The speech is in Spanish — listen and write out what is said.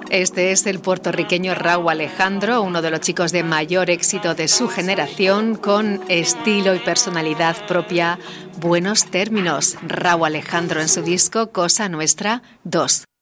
Este es el puertorriqueño Rauw Alejandro, uno de los chicos de mayor éxito de su generación, con estilo y personalidad propia. Buenos términos. Rauw Alejandro en su disco Cosa Nuestra 2.